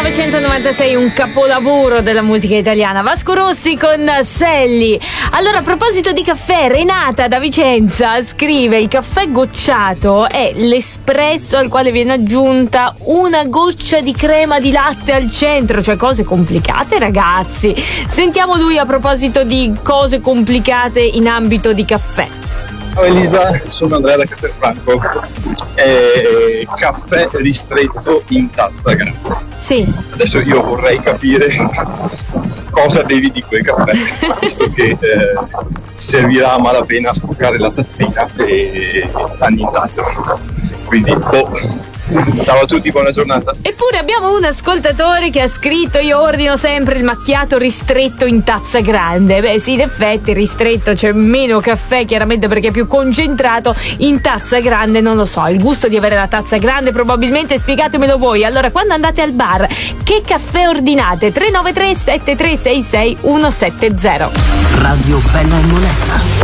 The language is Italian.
1996, un capolavoro della musica italiana. Vasco Rossi con Selli. Allora, a proposito di caffè, Renata da Vicenza scrive: il caffè gocciato è l'espresso al quale viene aggiunta una goccia di crema di latte al centro. Cioè, cose complicate, ragazzi. Sentiamo lui a proposito di cose complicate in ambito di caffè. Ciao Elisa, sono Andrea da Castelfranco. Caffè ristretto in tazza grande. Sì. Adesso io vorrei capire cosa bevi di quel caffè, visto che servirà a malapena a spucare la tazzina e annientato. Quindi, ciao a tutti, buona giornata. Eppure abbiamo un ascoltatore che ha scritto: io ordino sempre il macchiato ristretto in tazza grande. Beh sì, in effetti ristretto, c'è meno caffè chiaramente perché è più concentrato. In tazza grande non lo so, il gusto di avere la tazza grande probabilmente, spiegatemelo voi. Allora, quando andate al bar, che caffè ordinate? 393 7366 170. Radio Bella e Monella.